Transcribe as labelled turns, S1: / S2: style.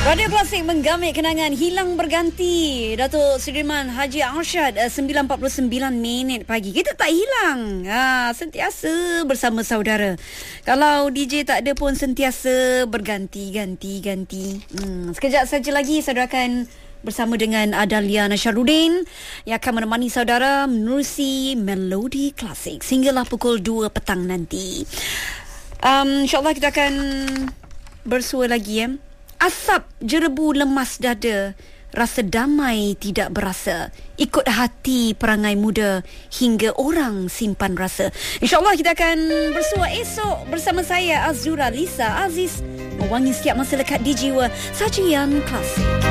S1: Radio Klasik menggamit kenangan hilang berganti. Datuk Sudirman Haji Arsyad, 9.49 minit pagi. Kita tak hilang. Sentiasa bersama saudara. Kalau DJ tak ada pun sentiasa berganti-ganti. Sekejap saja lagi saudara akan bersama dengan Adalia Nasharuddin yang akan menemani saudara menerusi Melodi Klasik sehinggalah pukul 2 petang nanti. InsyaAllah kita akan bersua lagi Asap jerebu lemas dada, rasa damai tidak berasa. Ikut hati perangai muda hingga orang simpan rasa. InsyaAllah kita akan bersua esok bersama saya Azura Lisa Aziz, mewangi setiap masa lekat di jiwa sajian klasik.